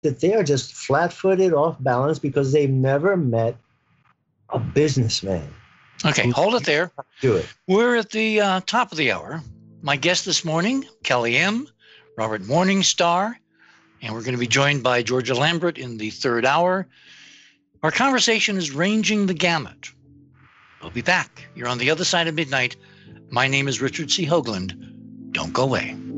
that they are just flat-footed, off balance because they've never met a businessman. Okay, hold it there. Do it. We're at the top of the hour. My guest this morning, Kelly M., Robert Morningstar, and we're going to be joined by Georgia Lambert in the third hour. Our conversation is ranging the gamut. We'll be back. You're on the other side of midnight. My name is Richard C. Hoagland. Don't go away.